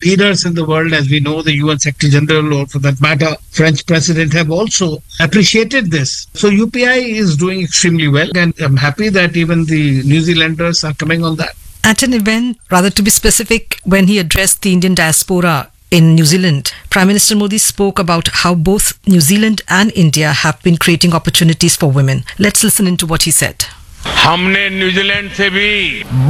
leaders in the world, as we know, the UN Secretary General, or for that matter, French President, have also appreciated this. So UPI is doing extremely well, and I'm happy that even the New Zealanders are coming on that. At an event, rather to be specific, when he addressed the Indian diaspora in New Zealand, Prime Minister Modi spoke about how both New Zealand and India have been creating opportunities for women. Let's listen into what he said. हमने New Zealand से भी